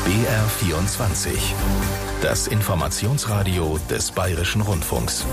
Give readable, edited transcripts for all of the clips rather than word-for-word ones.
BR24, das Informationsradio des Bayerischen Rundfunks.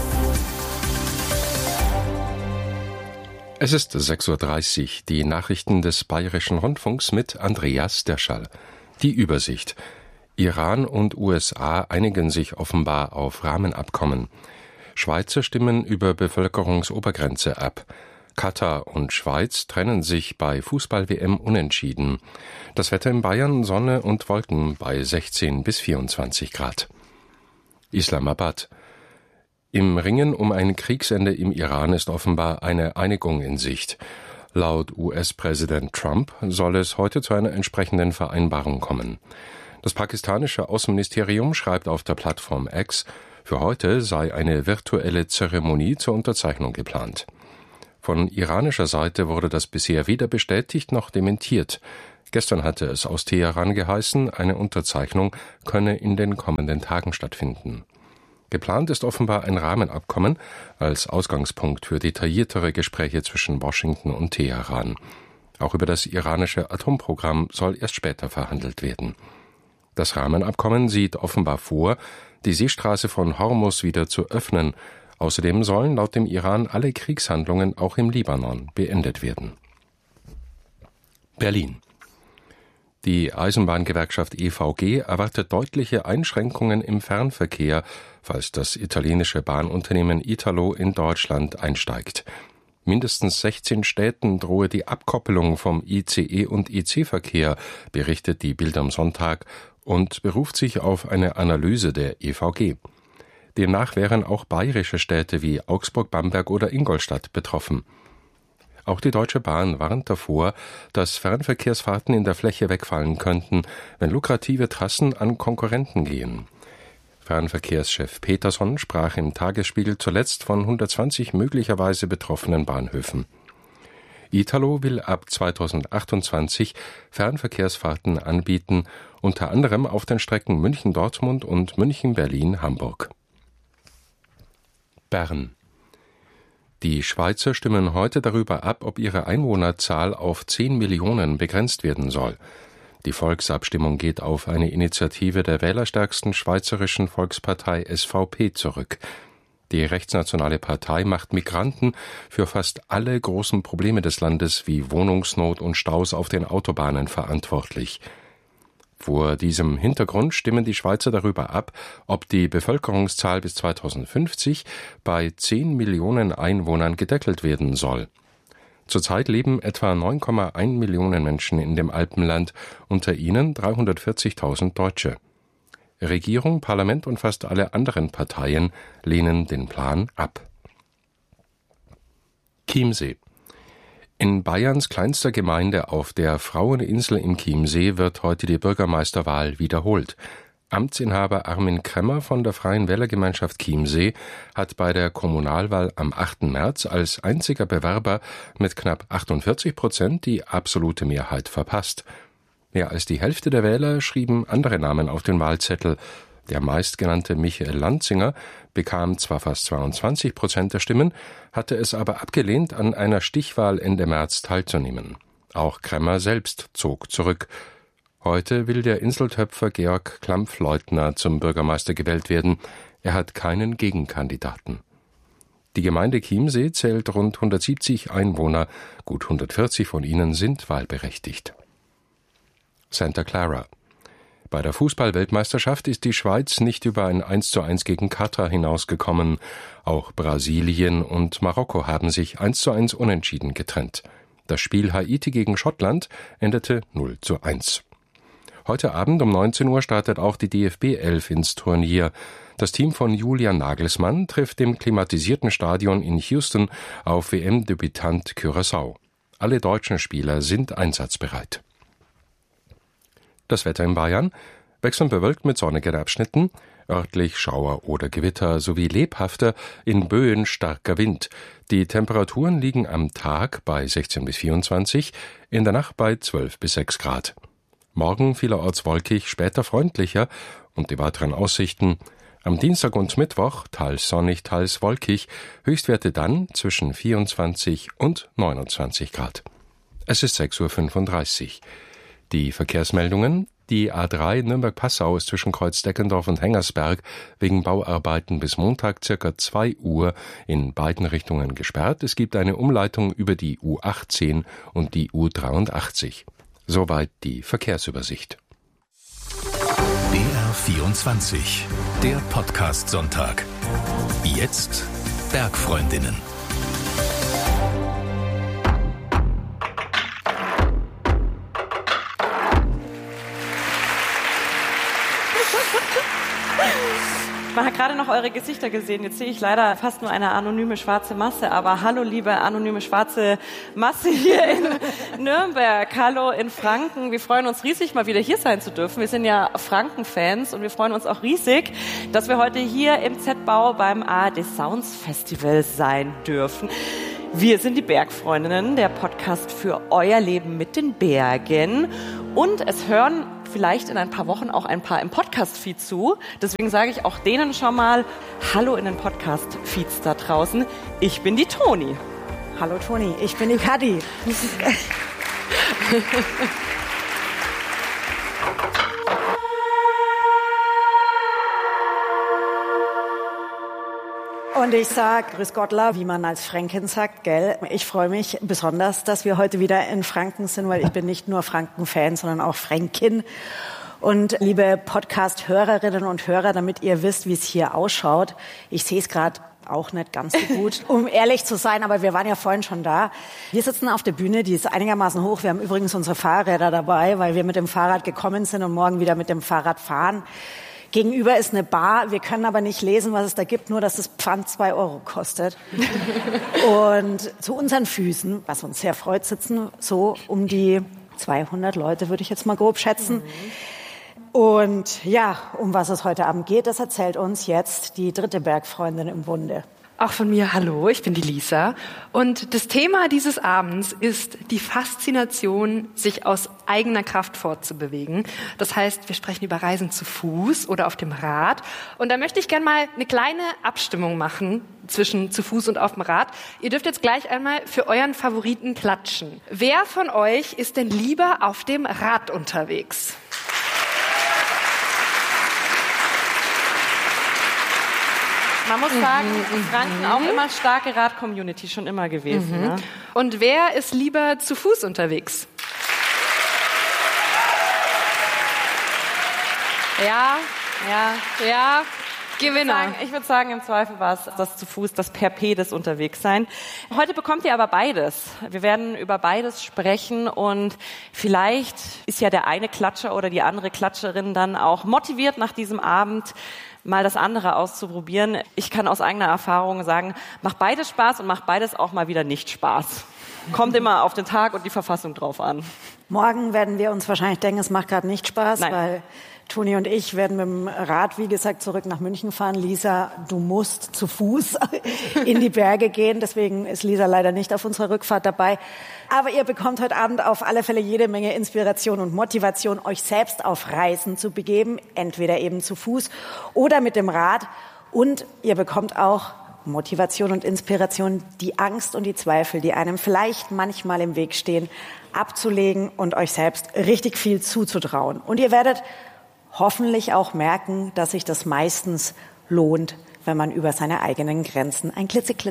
Es ist 6:30 Uhr, die Nachrichten des Bayerischen Rundfunks mit Andreas Derschall. Die Übersicht. Iran und USA einigen sich offenbar auf Rahmenabkommen. Schweizer stimmen über Bevölkerungsobergrenze ab. Katar und Schweiz trennen sich bei Fußball-WM unentschieden. Das Wetter in Bayern: Sonne und Wolken bei 16 bis 24 Grad. Islamabad. Im Ringen um ein Kriegsende im Iran ist offenbar eine Einigung in Sicht. Laut US-Präsident Trump soll es heute zu einer entsprechenden Vereinbarung kommen. Das pakistanische Außenministerium schreibt auf der Plattform X, für heute sei eine virtuelle Zeremonie zur Unterzeichnung geplant. Von iranischer Seite wurde das bisher weder bestätigt noch dementiert. Gestern hatte es aus Teheran geheißen, eine Unterzeichnung könne in den kommenden Tagen stattfinden. Geplant ist offenbar ein Rahmenabkommen als Ausgangspunkt für detailliertere Gespräche zwischen Washington und Teheran. Auch über das iranische Atomprogramm soll erst später verhandelt werden. Das Rahmenabkommen sieht offenbar vor, die Seestraße von Hormuz wieder zu öffnen. Außerdem sollen laut dem Iran alle Kriegshandlungen auch im Libanon beendet werden. Berlin. Die Eisenbahngewerkschaft EVG erwartet deutliche Einschränkungen im Fernverkehr, falls das italienische Bahnunternehmen Italo in Deutschland einsteigt. Mindestens 16 Städten drohe die Abkoppelung vom ICE- und IC-Verkehr, berichtet die Bild am Sonntag und beruft sich auf eine Analyse der EVG. Demnach wären auch bayerische Städte wie Augsburg, Bamberg oder Ingolstadt betroffen. Auch die Deutsche Bahn warnt davor, dass Fernverkehrsfahrten in der Fläche wegfallen könnten, wenn lukrative Trassen an Konkurrenten gehen. Fernverkehrschef Peterson sprach im Tagesspiegel zuletzt von 120 möglicherweise betroffenen Bahnhöfen. Italo will ab 2028 Fernverkehrsfahrten anbieten, unter anderem auf den Strecken München-Dortmund und München-Berlin-Hamburg. Bern. Die Schweizer stimmen heute darüber ab, ob ihre Einwohnerzahl auf 10 Millionen begrenzt werden soll. Die Volksabstimmung geht auf eine Initiative der wählerstärksten schweizerischen Volkspartei SVP zurück. Die rechtsnationale Partei macht Migranten für fast alle großen Probleme des Landes wie Wohnungsnot und Staus auf den Autobahnen verantwortlich. Vor diesem Hintergrund stimmen die Schweizer darüber ab, ob die Bevölkerungszahl bis 2050 bei 10 Millionen Einwohnern gedeckelt werden soll. Zurzeit leben etwa 9,1 Millionen Menschen in dem Alpenland, unter ihnen 340.000 Deutsche. Regierung, Parlament und fast alle anderen Parteien lehnen den Plan ab. Chiemsee. In Bayerns kleinster Gemeinde auf der Fraueninsel im Chiemsee wird heute die Bürgermeisterwahl wiederholt. Amtsinhaber Armin Kremmer von der Freien Wählergemeinschaft Chiemsee hat bei der Kommunalwahl am 8. März als einziger Bewerber mit knapp 48% die absolute Mehrheit verpasst. Mehr als die Hälfte der Wähler schrieben andere Namen auf den Wahlzettel. Der meistgenannte Michael Lanzinger bekam zwar fast 22% der Stimmen, hatte es aber abgelehnt, an einer Stichwahl Ende März teilzunehmen. Auch Kremmer selbst zog zurück. Heute will der Inseltöpfer Georg Klampf-Leutner zum Bürgermeister gewählt werden. Er hat keinen Gegenkandidaten. Die Gemeinde Chiemsee zählt rund 170 Einwohner, gut 140 von ihnen sind wahlberechtigt. Santa Clara. Bei der Fußball-Weltmeisterschaft ist die Schweiz nicht über ein 1:1 gegen Katar hinausgekommen. Auch Brasilien und Marokko haben sich 1:1 unentschieden getrennt. Das Spiel Haiti gegen Schottland endete 0:1. Heute Abend um 19 Uhr startet auch die DFB 11 ins Turnier. Das Team von Julian Nagelsmann trifft im klimatisierten Stadion in Houston auf WM-Debütant Curaçao. Alle deutschen Spieler sind einsatzbereit. Das Wetter in Bayern: wechselnd bewölkt mit sonnigen Abschnitten, örtlich Schauer oder Gewitter sowie lebhafter, in Böen starker Wind. Die Temperaturen liegen am Tag bei 16 bis 24, in der Nacht bei 12 bis 6 Grad. Morgen vielerorts wolkig, später freundlicher und die weiteren Aussichten: am Dienstag und Mittwoch teils sonnig, teils wolkig, Höchstwerte dann zwischen 24 und 29 Grad. Es ist 6:35 Uhr. Die Verkehrsmeldungen: Die A3 Nürnberg-Passau ist zwischen Kreuz-Deckendorf und Hengersberg wegen Bauarbeiten bis Montag ca. 2 Uhr in beiden Richtungen gesperrt. Es gibt eine Umleitung über die U18 und die U83. Soweit die Verkehrsübersicht. BR24, der Podcast-Sonntag. Jetzt Bergfreundinnen. Man hat gerade noch eure Gesichter gesehen. Jetzt sehe ich leider fast nur eine anonyme schwarze Masse. Aber hallo, liebe anonyme schwarze Masse hier in Nürnberg. Hallo in Franken. Wir freuen uns riesig, mal wieder hier sein zu dürfen. Wir sind ja Franken-Fans und wir freuen uns auch riesig, dass wir heute hier im Z-Bau beim ARD Sounds Festival sein dürfen. Wir sind die Bergfreundinnen, der Podcast für euer Leben mit den Bergen. Und es hören vielleicht in ein paar Wochen auch ein paar im Podcast-Feed zu. Deswegen sage ich auch denen schon mal Hallo in den Podcast-Feeds da draußen. Ich bin die Toni. Hallo Toni, ich bin die Kadi. Und ich sag Grüß Gottla, wie man als Fränkin sagt, gell? Ich freue mich besonders, dass wir heute wieder in Franken sind, weil ich bin nicht nur Franken-Fan, sondern auch Fränkin. Und liebe Podcast-Hörerinnen und Hörer, damit ihr wisst, wie es hier ausschaut, ich sehe es gerade auch nicht ganz so gut, um ehrlich zu sein, aber wir waren ja vorhin schon da. Wir sitzen auf der Bühne, die ist einigermaßen hoch. Wir haben übrigens unsere Fahrräder dabei, weil wir mit dem Fahrrad gekommen sind und morgen wieder mit dem Fahrrad fahren. Gegenüber ist eine Bar, wir können aber nicht lesen, was es da gibt, nur dass das Pfand 2 Euro kostet. Und zu unseren Füßen, was uns sehr freut, sitzen so um die 200 Leute, würde ich jetzt mal grob schätzen. Und ja, um was es heute Abend geht, das erzählt uns jetzt die dritte Bergfreundin im Bunde. Auch von mir hallo, ich bin die Lisa. Und das Thema dieses Abends ist die Faszination, sich aus eigener Kraft fortzubewegen. Das heißt, wir sprechen über Reisen zu Fuß oder auf dem Rad. Und da möchte ich gerne mal eine kleine Abstimmung machen zwischen zu Fuß und auf dem Rad. Ihr dürft jetzt gleich einmal für euren Favoriten klatschen. Wer von euch ist denn lieber auf dem Rad unterwegs? Man muss sagen, Franken auch immer starke Rad-Community, schon immer gewesen. Ne? Und wer ist lieber zu Fuß unterwegs? Ja, Gewinner. Ich würde sagen, im Zweifel war es das zu Fuß, das per Pedes Unterwegssein. Heute bekommt ihr aber beides. Wir werden über beides sprechen und vielleicht ist ja der eine Klatscher oder die andere Klatscherin dann auch motiviert nach diesem Abend, mal das andere auszuprobieren. Ich kann aus eigener Erfahrung sagen, macht beides Spaß und macht beides auch mal wieder nicht Spaß. Kommt immer auf den Tag und die Verfassung drauf an. Morgen werden wir uns wahrscheinlich denken, es macht gerade nicht Spaß, weil Toni und ich werden mit dem Rad, wie gesagt, zurück nach München fahren. Lisa, du musst zu Fuß in die Berge gehen. Deswegen ist Lisa leider nicht auf unserer Rückfahrt dabei. Aber ihr bekommt heute Abend auf alle Fälle jede Menge Inspiration und Motivation, euch selbst auf Reisen zu begeben. Entweder eben zu Fuß oder mit dem Rad. Und ihr bekommt auch Motivation und Inspiration, die Angst und die Zweifel, die einem vielleicht manchmal im Weg stehen, abzulegen und euch selbst richtig viel zuzutrauen. Und ihr werdet hoffentlich auch merken, dass sich das meistens lohnt, wenn man über seine eigenen Grenzen ein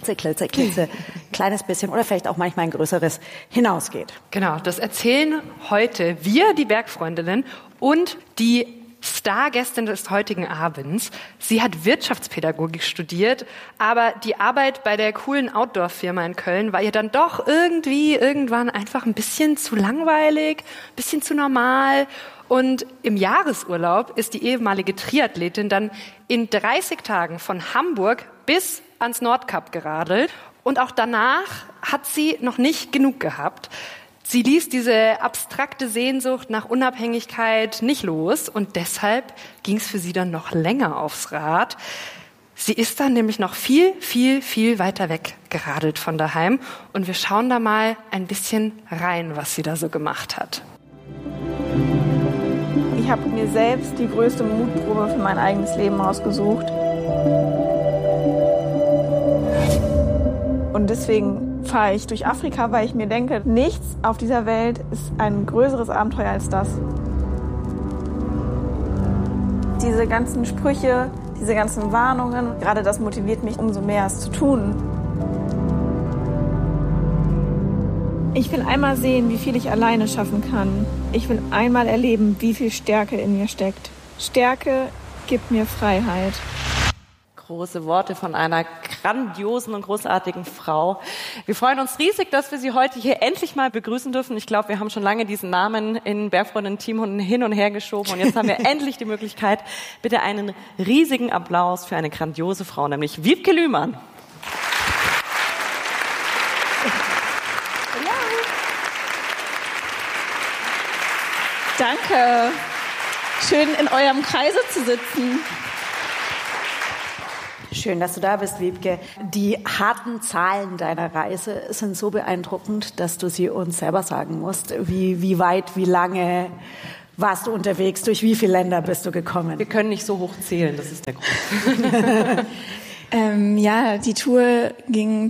kleines bisschen oder vielleicht auch manchmal ein größeres hinausgeht. Genau, das erzählen heute wir, die Bergfreundinnen, und die Stargästin des heutigen Abends. Sie hat Wirtschaftspädagogik studiert, aber die Arbeit bei der coolen Outdoor-Firma in Köln war ihr dann doch irgendwann einfach ein bisschen zu langweilig, ein bisschen zu normal. Und im Jahresurlaub ist die ehemalige Triathletin dann in 30 Tagen von Hamburg bis ans Nordkap geradelt. Und auch danach hat sie noch nicht genug gehabt. Sie ließ diese abstrakte Sehnsucht nach Unabhängigkeit nicht los und deshalb ging es für sie dann noch länger aufs Rad. Sie ist dann nämlich noch viel weiter weg geradelt von daheim und wir schauen da mal ein bisschen rein, was sie da so gemacht hat. Ich habe mir selbst die größte Mutprobe für mein eigenes Leben ausgesucht. Und deswegen fahre ich durch Afrika, weil ich mir denke, nichts auf dieser Welt ist ein größeres Abenteuer als das. diese ganzen Sprüche, diese ganzen Warnungen, gerade das motiviert mich umso mehr, es zu tun. Ich will einmal sehen, wie viel ich alleine schaffen kann. Ich will einmal erleben, wie viel Stärke in mir steckt. Stärke gibt mir Freiheit. Große Worte von einer grandiosen und großartigen Frau. Wir freuen uns riesig, dass wir Sie heute hier endlich mal begrüßen dürfen. Ich glaube, wir haben schon lange diesen Namen in Bergfreundinnen-Team hin und her geschoben und jetzt haben wir endlich die Möglichkeit. Bitte einen riesigen Applaus für eine grandiose Frau, nämlich Wiebke Lühmann. Danke. Schön in eurem Kreise zu sitzen. Schön, dass du da bist, Wiebke. Die harten Zahlen deiner Reise sind so beeindruckend, dass du sie uns selber sagen musst. Wie weit, wie lange warst du unterwegs? Durch wie viele Länder bist du gekommen? Wir können nicht so hoch zählen, das ist der Grund. Ja, die Tour ging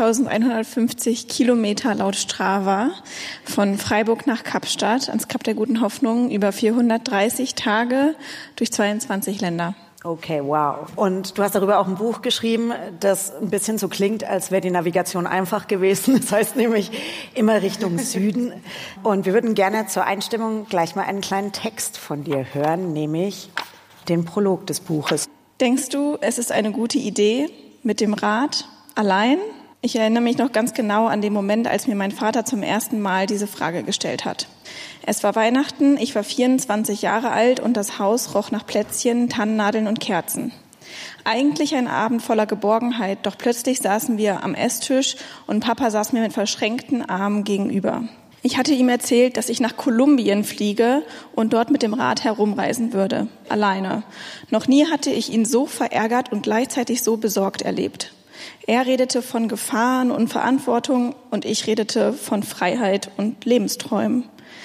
20.150 Kilometer laut Strava von Freiburg nach Kapstadt ans Kap der Guten Hoffnung über 430 Tage durch 22 Länder. Okay, wow. Und du hast darüber auch ein Buch geschrieben, das ein bisschen so klingt, als wäre die Navigation einfach gewesen. Das heißt nämlich immer Richtung Süden. Und wir würden gerne zur Einstimmung gleich mal einen kleinen Text von dir hören, nämlich den Prolog des Buches. Denkst du, es ist eine gute Idee mit dem Rad allein? Ich erinnere mich noch ganz genau an den Moment, als mir mein Vater zum ersten Mal diese Frage gestellt hat. Es war Weihnachten, ich war 24 Jahre alt und das Haus roch nach Plätzchen, Tannennadeln und Kerzen. Eigentlich ein Abend voller Geborgenheit, doch plötzlich saßen wir am Esstisch und Papa saß mir mit verschränkten Armen gegenüber. Ich hatte ihm erzählt, dass ich nach Kolumbien fliege und dort mit dem Rad herumreisen würde, alleine. Noch nie hatte ich ihn so verärgert und gleichzeitig so besorgt erlebt. Er redete von Gefahren und Verantwortung und ich redete von Freiheit und Lebensträumen.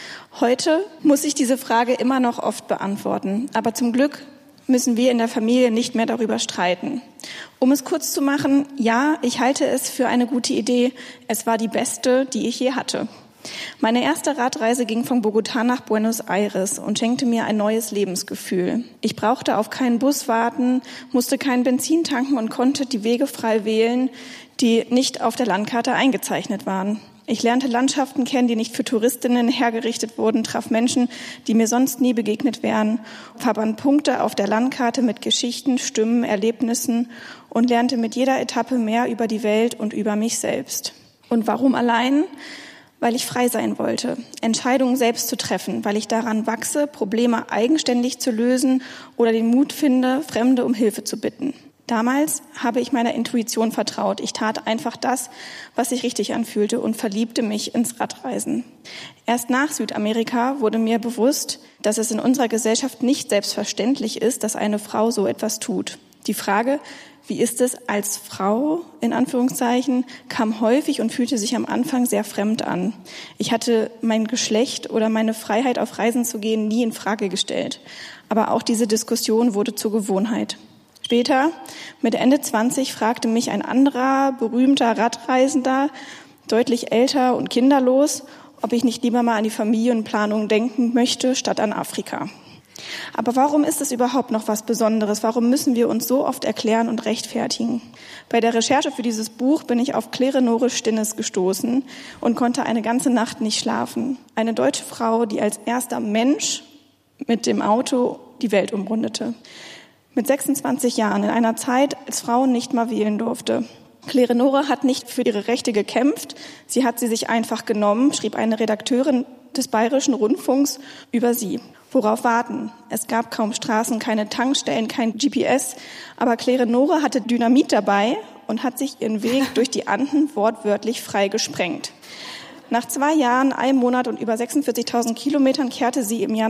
Heute muss ich diese Frage immer noch oft beantworten, aber zum Glück müssen wir in der Familie nicht mehr darüber streiten. Um es kurz zu machen, ja, ich halte es für eine gute Idee. Es war die beste, die ich je hatte. Meine erste Radreise ging von Bogotá nach Buenos Aires und schenkte mir ein neues Lebensgefühl. Ich brauchte auf keinen Bus warten, musste kein Benzin tanken und konnte die Wege frei wählen, die nicht auf der Landkarte eingezeichnet waren. Ich lernte Landschaften kennen, die nicht für Touristinnen hergerichtet wurden, traf Menschen, die mir sonst nie begegnet wären, verband Punkte auf der Landkarte mit Geschichten, Stimmen, Erlebnissen und lernte mit jeder Etappe mehr über die Welt und über mich selbst. Und warum allein? Weil ich frei sein wollte, Entscheidungen selbst zu treffen, weil ich daran wachse, Probleme eigenständig zu lösen oder den Mut finde, Fremde um Hilfe zu bitten. Damals habe ich meiner Intuition vertraut. Ich tat einfach das, was sich richtig anfühlte und verliebte mich ins Radreisen. Erst nach Südamerika wurde mir bewusst, dass es in unserer Gesellschaft nicht selbstverständlich ist, dass eine Frau so etwas tut. Die Frage, wie ist es als Frau, in Anführungszeichen, kam häufig und fühlte sich am Anfang sehr fremd an. Ich hatte mein Geschlecht oder meine Freiheit, auf Reisen zu gehen, nie in Frage gestellt. Aber auch diese Diskussion wurde zur Gewohnheit. Später, mit Ende 20, fragte mich ein anderer berühmter Radreisender, deutlich älter und kinderlos, ob ich nicht lieber mal an die Familienplanung denken möchte, statt an Afrika. Aber warum ist es überhaupt noch was Besonderes? Warum müssen wir uns so oft erklären und rechtfertigen? Bei der Recherche für dieses Buch bin ich auf Claire-Nore Stinnes gestoßen und konnte eine ganze Nacht nicht schlafen. Eine deutsche Frau, die als erster Mensch mit dem Auto die Welt umrundete. Mit 26 Jahren, in einer Zeit, als Frauen nicht mal wählen durfte. Claire-Nore hat nicht für ihre Rechte gekämpft, sie hat sie sich einfach genommen, schrieb eine Redakteurin des Bayerischen Rundfunks über sie. Worauf warten? Es gab kaum Straßen, keine Tankstellen, kein GPS, aber Claire-Nore hatte Dynamit dabei und hat sich ihren Weg durch die Anden wortwörtlich frei gesprengt. Nach 2 Jahren, 1 Monat und über 46.000 Kilometern kehrte sie im Jahr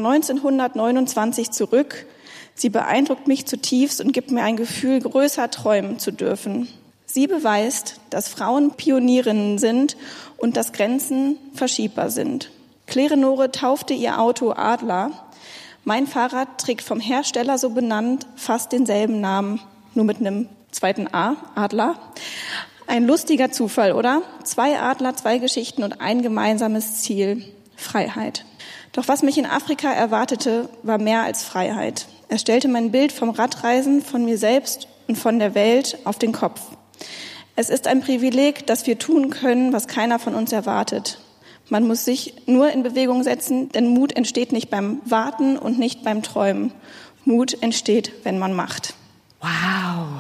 1929 zurück. Sie beeindruckt mich zutiefst und gibt mir ein Gefühl, größer träumen zu dürfen. Sie beweist, dass Frauen Pionierinnen sind und dass Grenzen verschiebbar sind. Claire-Nore taufte ihr Auto Adler. Mein Fahrrad trägt vom Hersteller so benannt fast denselben Namen, nur mit einem zweiten A, Adler. Ein lustiger Zufall, oder? 2 Adler, 2 Geschichten und ein gemeinsames Ziel, Freiheit. Doch was mich in Afrika erwartete, war mehr als Freiheit. Er stellte mein Bild vom Radreisen, von mir selbst und von der Welt auf den Kopf. Es ist ein Privileg, dass wir tun können, was keiner von uns erwartet. Man muss sich nur in Bewegung setzen, denn Mut entsteht nicht beim Warten und nicht beim Träumen. Mut entsteht, wenn man macht. Wow.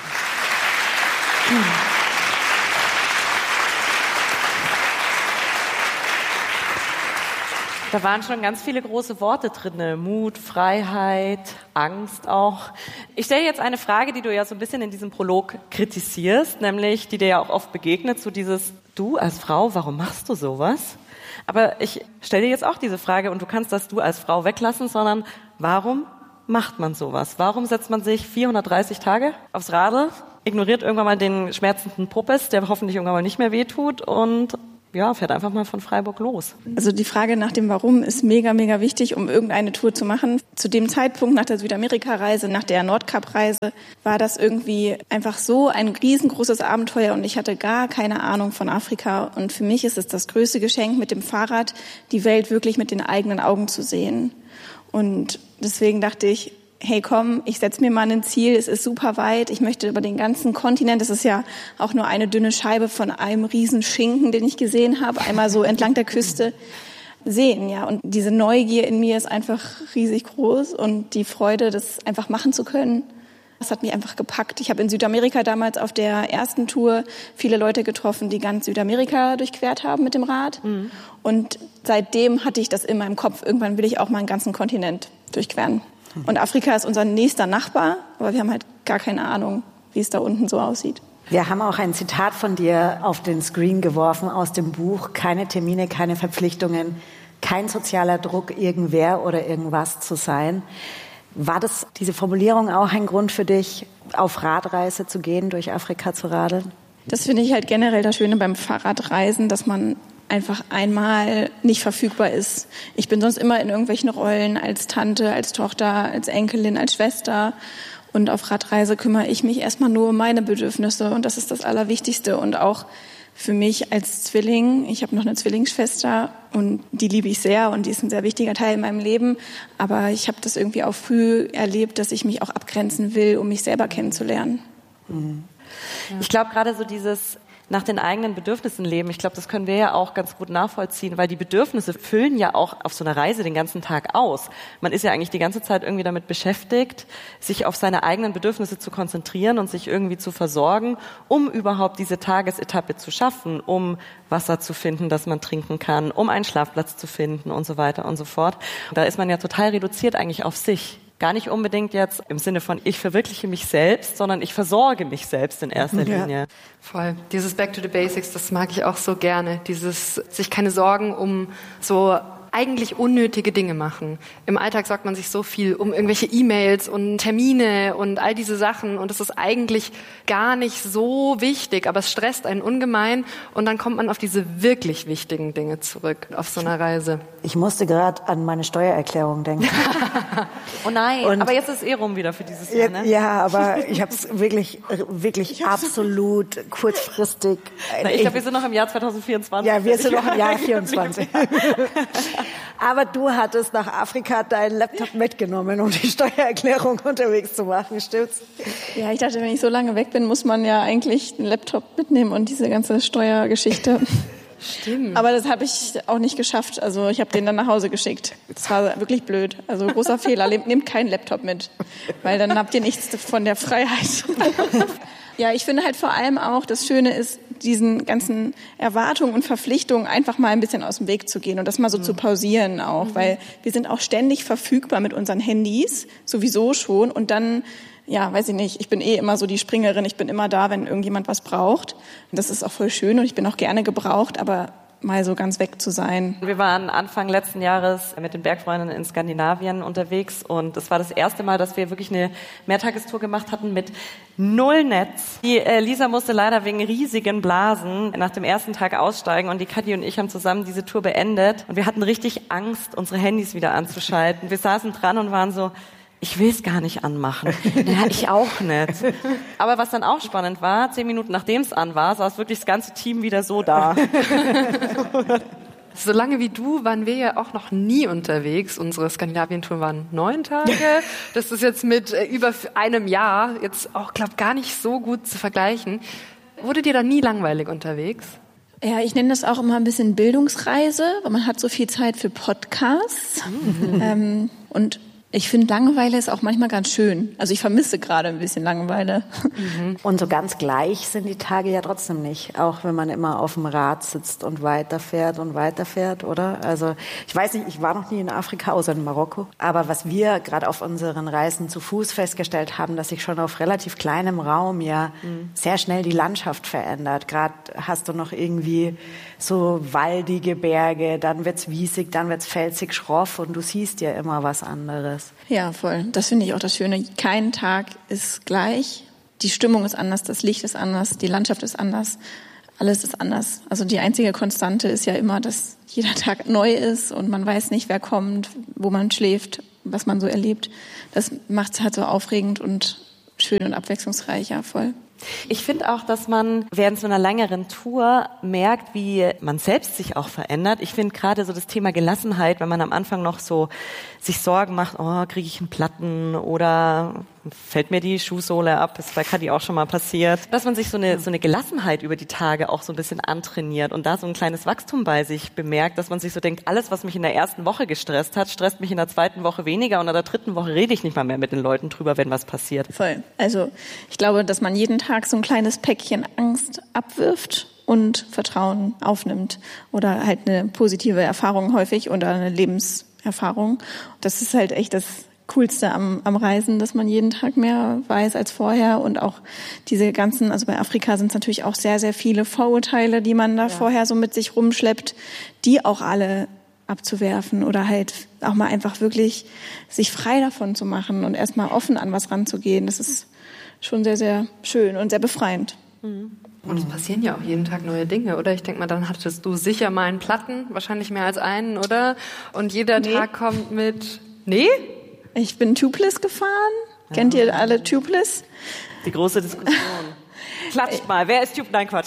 Da waren schon ganz viele große Worte drin. Mut, Freiheit, Angst auch. Ich stelle jetzt eine Frage, die du ja so ein bisschen in diesem Prolog kritisierst, nämlich die dir ja auch oft begegnet, so dieses, du als Frau, warum machst du sowas? Aber ich stelle dir jetzt auch diese Frage und du kannst das du als Frau weglassen, sondern warum macht man sowas? Warum setzt man sich 430 Tage aufs Radl, ignoriert irgendwann mal den schmerzenden Puppes, der hoffentlich irgendwann mal nicht mehr wehtut und fährt einfach mal von Freiburg los. Also die Frage nach dem Warum ist mega, mega wichtig, um irgendeine Tour zu machen. Zu dem Zeitpunkt nach der Südamerika-Reise, nach der Nordkap-Reise, war das irgendwie einfach so ein riesengroßes Abenteuer und ich hatte gar keine Ahnung von Afrika. Und für mich ist es das größte Geschenk, mit dem Fahrrad die Welt wirklich mit den eigenen Augen zu sehen. Und deswegen dachte ich, hey komm, ich setze mir mal ein Ziel, es ist super weit, ich möchte über den ganzen Kontinent, es ist ja auch nur eine dünne Scheibe von einem riesen Schinken, den ich gesehen habe, einmal so entlang der Küste sehen, ja. Und diese Neugier in mir ist einfach riesig groß und die Freude, das einfach machen zu können, das hat mich einfach gepackt. Ich habe in Südamerika damals auf der ersten Tour viele Leute getroffen, die ganz Südamerika durchquert haben mit dem Rad. Mhm. Und seitdem hatte ich das in meinem Kopf, irgendwann will ich auch mal einen ganzen Kontinent durchqueren. Und Afrika ist unser nächster Nachbar, aber wir haben halt gar keine Ahnung, wie es da unten so aussieht. Wir haben auch ein Zitat von dir auf den Screen geworfen aus dem Buch. Keine Termine, keine Verpflichtungen, kein sozialer Druck, irgendwer oder irgendwas zu sein. War das, diese Formulierung, auch ein Grund für dich, auf Radreise zu gehen, durch Afrika zu radeln? Das finde ich halt generell das Schöne beim Fahrradreisen, dass man einfach einmal nicht verfügbar ist. Ich bin sonst immer in irgendwelchen Rollen als Tante, als Tochter, als Enkelin, als Schwester. Und auf Radreise kümmere ich mich erstmal nur um meine Bedürfnisse. Und das ist das Allerwichtigste. Und auch für mich als Zwilling, ich habe noch eine Zwillingsschwester und die liebe ich sehr und die ist ein sehr wichtiger Teil in meinem Leben. Aber ich habe das irgendwie auch früh erlebt, dass ich mich auch abgrenzen will, um mich selber kennenzulernen. Mhm. Ja. Ich glaube gerade so dieses nach den eigenen Bedürfnissen leben. Ich glaube, das können wir ja auch ganz gut nachvollziehen, weil die Bedürfnisse füllen ja auch auf so einer Reise den ganzen Tag aus. Man ist ja eigentlich die ganze Zeit irgendwie damit beschäftigt, sich auf seine eigenen Bedürfnisse zu konzentrieren und sich irgendwie zu versorgen, um überhaupt diese Tagesetappe zu schaffen, um Wasser zu finden, das man trinken kann, um einen Schlafplatz zu finden und so weiter und so fort. Da ist man ja total reduziert eigentlich auf sich. Gar nicht unbedingt jetzt im Sinne von ich verwirkliche mich selbst, sondern ich versorge mich selbst in erster Linie. Voll. Dieses Back to the Basics, das mag ich auch so gerne. Dieses sich keine Sorgen um so eigentlich unnötige Dinge machen. Im Alltag sorgt man sich so viel um irgendwelche E-Mails und Termine und all diese Sachen und das ist eigentlich gar nicht so wichtig, aber es stresst einen ungemein und dann kommt man auf diese wirklich wichtigen Dinge zurück auf so einer Reise. Ich musste gerade an meine Steuererklärung denken. Oh nein, und aber jetzt ist es rum wieder für dieses Jahr, ne? Ja, aber ich habe es wirklich absolut kurzfristig. Na, ich glaube, wir sind noch im Jahr 2024. Ja, wir sind noch im Jahr 24. Aber du hattest nach Afrika deinen Laptop mitgenommen, um die Steuererklärung unterwegs zu machen, stimmt's? Ja, ich dachte, wenn ich so lange weg bin, muss man ja eigentlich einen Laptop mitnehmen und diese ganze Steuergeschichte. Stimmt. Aber das habe ich auch nicht geschafft. Also ich habe den dann nach Hause geschickt. Das war wirklich blöd. Also großer Fehler. Nehmt keinen Laptop mit, weil dann habt ihr nichts von der Freiheit. Ja, ich finde halt vor allem auch, das Schöne ist, diesen ganzen Erwartungen und Verpflichtungen einfach mal ein bisschen aus dem Weg zu gehen und das mal so zu pausieren auch, weil wir sind auch ständig verfügbar mit unseren Handys, sowieso schon und dann, ja, weiß ich nicht, ich bin immer so die Springerin, ich bin immer da, wenn irgendjemand was braucht. Und das ist auch voll schön und ich bin auch gerne gebraucht, aber mal so ganz weg zu sein. Wir waren Anfang letzten Jahres mit den Bergfreundinnen in Skandinavien unterwegs und es war das erste Mal, dass wir wirklich eine Mehrtagestour gemacht hatten mit 0 Netz. Die Lisa musste leider wegen riesigen Blasen nach dem ersten Tag aussteigen und die Kathi und ich haben zusammen diese Tour beendet und wir hatten richtig Angst, unsere Handys wieder anzuschalten. Wir saßen dran und waren so, ich will es gar nicht anmachen. Ja, ich auch nicht. Aber was dann auch spannend war, 10 Minuten nachdem es an war, saß wirklich das ganze Team wieder so da. So lange wie du waren wir ja auch noch nie unterwegs. Unsere Skandinavien-Tour waren 9 Tage. Das ist jetzt mit über einem Jahr jetzt auch, glaube ich, gar nicht so gut zu vergleichen. Wurde dir da nie langweilig unterwegs? Ja, ich nenne das auch immer ein bisschen Bildungsreise, weil man hat so viel Zeit für Podcasts. Und ich finde, Langeweile ist auch manchmal ganz schön. Also ich vermisse gerade ein bisschen Langeweile. Und so ganz gleich sind die Tage ja trotzdem nicht, auch wenn man immer auf dem Rad sitzt und weiterfährt, oder? Also ich weiß nicht, ich war noch nie in Afrika, außer in Marokko. Aber was wir gerade auf unseren Reisen zu Fuß festgestellt haben, dass sich schon auf relativ kleinem Raum ja sehr schnell die Landschaft verändert. Gerade hast du noch irgendwie so waldige Berge, dann wird's wiesig, dann wird's felsig, schroff und du siehst ja immer was anderes. Ja, voll. Das finde ich auch das Schöne. Kein Tag ist gleich. Die Stimmung ist anders, das Licht ist anders, die Landschaft ist anders, alles ist anders. Also die einzige Konstante ist ja immer, dass jeder Tag neu ist und man weiß nicht, wer kommt, wo man schläft, was man so erlebt. Das macht es halt so aufregend und schön und abwechslungsreich, ja, voll. Ich finde auch, dass man während so einer längeren Tour merkt, wie man selbst sich auch verändert. Ich finde gerade so das Thema Gelassenheit, wenn man am Anfang noch so sich Sorgen macht, oh, kriege ich einen Platten oder fällt mir die Schuhsohle ab, ist bei Kadi auch schon mal passiert, dass man sich so eine Gelassenheit über die Tage auch so ein bisschen antrainiert und da so ein kleines Wachstum bei sich bemerkt, dass man sich so denkt, alles, was mich in der ersten Woche gestresst hat, stresst mich in der zweiten Woche weniger und in der dritten Woche rede ich nicht mal mehr mit den Leuten drüber, wenn was passiert. Voll. Also ich glaube, dass man jeden Tag so ein kleines Päckchen Angst abwirft und Vertrauen aufnimmt oder halt eine positive Erfahrung häufig oder eine Lebenserfahrung. Das ist halt echt das Coolste am Reisen, dass man jeden Tag mehr weiß als vorher und auch diese ganzen, also bei Afrika sind es natürlich auch sehr, sehr viele Vorurteile, die man da vorher so mit sich rumschleppt, die auch alle abzuwerfen oder halt auch mal einfach wirklich sich frei davon zu machen und erstmal offen an was ranzugehen. Das ist schon sehr, sehr schön und sehr befreiend. Und es passieren ja auch jeden Tag neue Dinge, oder? Ich denke mal, dann hattest du sicher mal einen Platten, wahrscheinlich mehr als einen, oder? Und jeder Tag kommt mit... Nee? Ich bin Tubeless gefahren. Ja. Kennt ihr alle Tubeless? Die große Diskussion. Klatscht mal, wer ist Tube? Nein, Quatsch.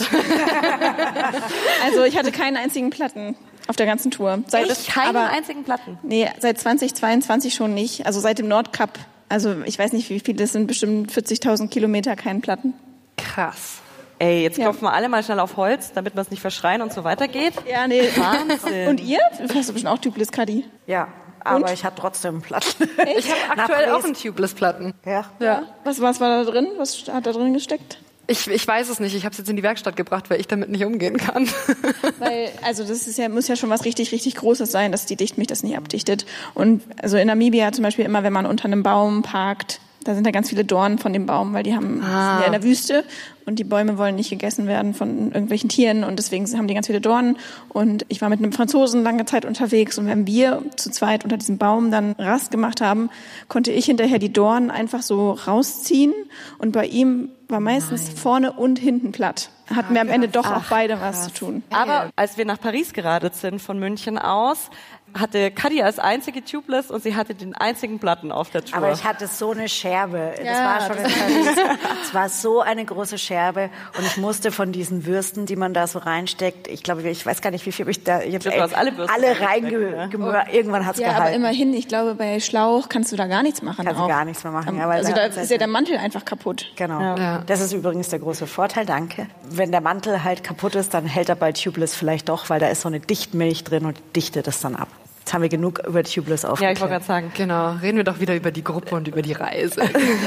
Also ich hatte keinen einzigen Platten auf der ganzen Tour. Keinen einzigen Platten? Nee, seit 2022 schon nicht. Also seit dem Nordkap. Also ich weiß nicht, wie viele, das sind bestimmt 40.000 Kilometer, keinen Platten. Krass. Ey, jetzt klopfen wir alle mal schnell auf Holz, damit wir es nicht verschreien und so weitergeht. Ja, nee. Wahnsinn. Und ihr? Du hast bestimmt auch Tubeless, Kadi. Ja, aber ich hatte trotzdem einen Platten. Ich habe aktuell auch einen Tubeless-Platten. Ja. Was war da drin? Was hat da drin gesteckt? Ich weiß es nicht. Ich habe es jetzt in die Werkstatt gebracht, weil ich damit nicht umgehen kann. Weil, also das ist ja, muss ja schon was richtig, richtig Großes sein, dass die Dichtmilch das nicht abdichtet. Und also in Namibia zum Beispiel immer, wenn man unter einem Baum parkt, da sind ja ganz viele Dornen von dem Baum, weil die sind ja in der Wüste und die Bäume wollen nicht gegessen werden von irgendwelchen Tieren und deswegen haben die ganz viele Dornen. Und ich war mit einem Franzosen lange Zeit unterwegs und wenn wir zu zweit unter diesem Baum dann Rast gemacht haben, konnte ich hinterher die Dornen einfach so rausziehen und bei ihm war meistens vorne und hinten platt. Hatten wir am Ende doch auch beide was zu tun. Aber als wir nach Paris geradelt sind von München aus, hatte Kadi als einzige Tubeless und sie hatte den einzigen Platten auf der Tour. Aber ich hatte so eine Scherbe. Das war schon in Paris. Es war so eine große Scherbe und ich musste von diesen Würsten, die man da so reinsteckt, ich glaube, ich weiß gar nicht, wie viel ich da jetzt alle reingemürt. Irgendwann hat's gehalten. Aber immerhin, ich glaube, bei Schlauch kannst du da gar nichts machen. Kannst du gar nichts mehr machen. Ja, also da ist ja der Mantel einfach kaputt. Genau. Ja. Das ist übrigens der große Vorteil, danke. Wenn der Mantel halt kaputt ist, dann hält er bei Tubeless vielleicht doch, weil da ist so eine Dichtmilch drin und dichtet das dann ab. Jetzt haben wir genug über Tubeless aufgeklärt. Ja, ich wollte gerade sagen, genau. Reden wir doch wieder über die Gruppe und über die Reise.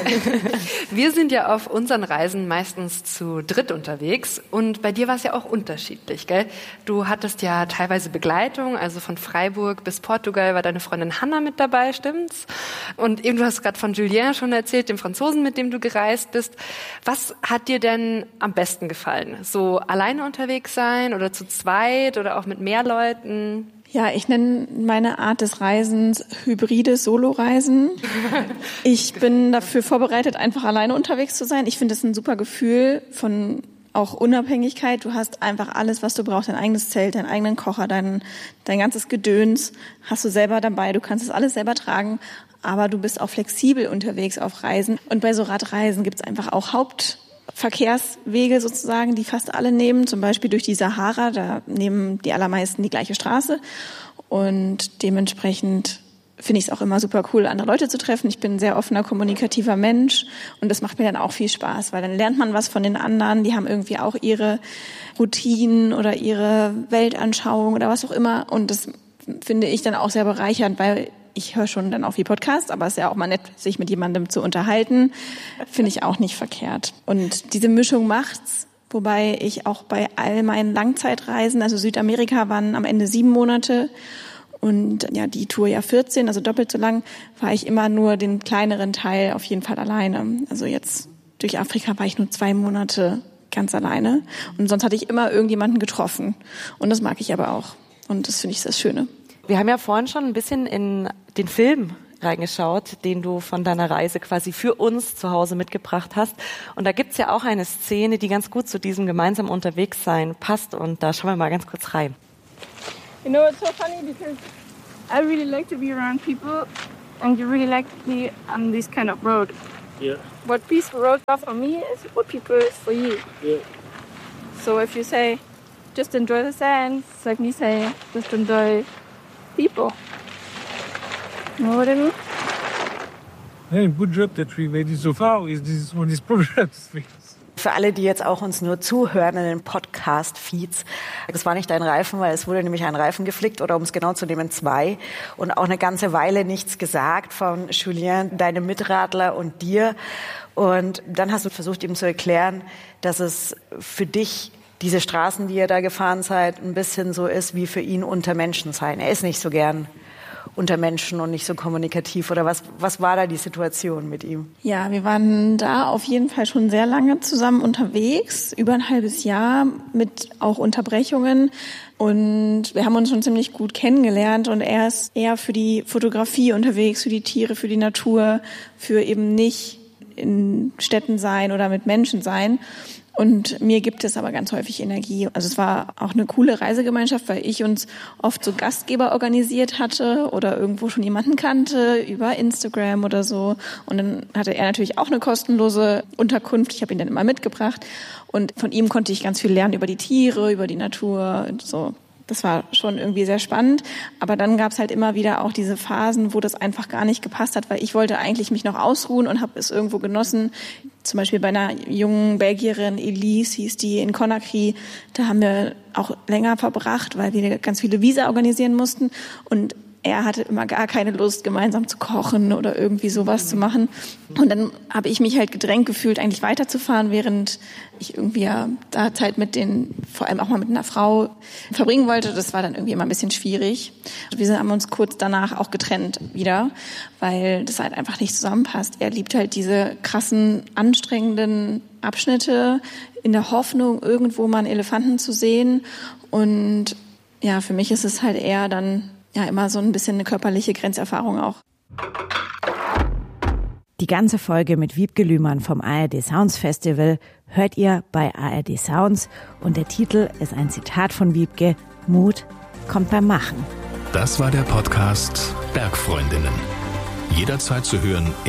Wir sind ja auf unseren Reisen meistens zu dritt unterwegs und bei dir war es ja auch unterschiedlich, gell? Du hattest ja teilweise Begleitung, also von Freiburg bis Portugal war deine Freundin Hanna mit dabei, stimmt's? Und eben, du hast gerade von Julien schon erzählt, dem Franzosen, mit dem du gereist bist. Was hat dir denn am besten gefallen? So alleine unterwegs sein oder zu zweit oder auch mit mehr Leuten? Ja, ich nenne meine Art des Reisens hybride Solo-Reisen. Ich bin dafür vorbereitet, einfach alleine unterwegs zu sein. Ich finde das ein super Gefühl von auch Unabhängigkeit. Du hast einfach alles, was du brauchst, dein eigenes Zelt, deinen eigenen Kocher, dein ganzes Gedöns hast du selber dabei. Du kannst es alles selber tragen, aber du bist auch flexibel unterwegs auf Reisen. Und bei so Radreisen gibt's einfach auch Verkehrswege sozusagen, die fast alle nehmen, zum Beispiel durch die Sahara, da nehmen die allermeisten die gleiche Straße und dementsprechend finde ich es auch immer super cool, andere Leute zu treffen. Ich bin ein sehr offener, kommunikativer Mensch und das macht mir dann auch viel Spaß, weil dann lernt man was von den anderen, die haben irgendwie auch ihre Routinen oder ihre Weltanschauung oder was auch immer und das finde ich dann auch sehr bereichernd, weil ich höre schon dann auch viel Podcasts, aber es ist ja auch mal nett, sich mit jemandem zu unterhalten, finde ich auch nicht verkehrt. Und diese Mischung macht's, wobei ich auch bei all meinen Langzeitreisen, also Südamerika waren am Ende 7 Monate und ja die Tour ja 14, also doppelt so lang, war ich immer nur den kleineren Teil auf jeden Fall alleine. Also jetzt durch Afrika war ich nur 2 Monate ganz alleine und sonst hatte ich immer irgendjemanden getroffen und das mag ich aber auch und das finde ich das Schöne. Wir haben ja vorhin schon ein bisschen in den Film reingeschaut, den du von deiner Reise quasi für uns zu Hause mitgebracht hast. Und da gibt's ja auch eine Szene, die ganz gut zu diesem gemeinsamen Unterwegssein passt. Und da schauen wir mal ganz kurz rein. You know, it's so funny because I really like to be around people and you really like to be on this kind of road. Yeah. What peaceful roads are for me is what people is for you. Yeah. So if you say, just enjoy the sand, it's like me saying, just enjoy people. You know what I mean? Hey, good job that we made it so far with this one these problems. Für alle, die jetzt auch uns nur zuhören in den Podcast-Feeds, das war nicht ein Reifen, weil es wurde nämlich ein Reifen geflickt oder um es genau zu nehmen 2 und auch eine ganze Weile nichts gesagt von Julien, deinem Mitradler und dir und dann hast du versucht ihm zu erklären, dass es für dich diese Straßen, die ihr da gefahren seid, ein bisschen so ist wie für ihn unter Menschen sein. Er ist nicht so gern unter Menschen und nicht so kommunikativ. Oder was war da die Situation mit ihm? Ja, wir waren da auf jeden Fall schon sehr lange zusammen unterwegs, über ein halbes Jahr mit auch Unterbrechungen. Und wir haben uns schon ziemlich gut kennengelernt und er ist eher für die Fotografie unterwegs, für die Tiere, für die Natur, für eben nicht in Städten sein oder mit Menschen sein. Und mir gibt es aber ganz häufig Energie. Also es war auch eine coole Reisegemeinschaft, weil ich uns oft so Gastgeber organisiert hatte oder irgendwo schon jemanden kannte über Instagram oder so. Und dann hatte er natürlich auch eine kostenlose Unterkunft. Ich habe ihn dann immer mitgebracht. Und von ihm konnte ich ganz viel lernen über die Tiere, über die Natur und so. Das war schon irgendwie sehr spannend. Aber dann gab es halt immer wieder auch diese Phasen, wo das einfach gar nicht gepasst hat, weil ich wollte eigentlich mich noch ausruhen und habe es irgendwo genossen. Zum Beispiel bei einer jungen Belgierin, Elise hieß die, in Conakry. Da haben wir auch länger verbracht, weil wir ganz viele Visa organisieren mussten. Und er hatte immer gar keine Lust, gemeinsam zu kochen oder irgendwie sowas zu machen. Und dann habe ich mich halt gedrängt gefühlt, eigentlich weiterzufahren, während ich irgendwie ja da Zeit vor allem auch mal mit einer Frau verbringen wollte. Das war dann irgendwie immer ein bisschen schwierig. Wir haben uns kurz danach auch getrennt wieder, weil das halt einfach nicht zusammenpasst. Er liebt halt diese krassen, anstrengenden Abschnitte in der Hoffnung, irgendwo mal einen Elefanten zu sehen. Und ja, für mich ist es halt eher dann ja immer so ein bisschen eine körperliche Grenzerfahrung auch. Die ganze Folge mit Wiebke Lühmann vom ARD Sounds Festival hört ihr bei ARD Sounds und der Titel ist ein Zitat von Wiebke: Mut kommt beim Machen. Das war der Podcast Bergfreundinnen. Jederzeit zu hören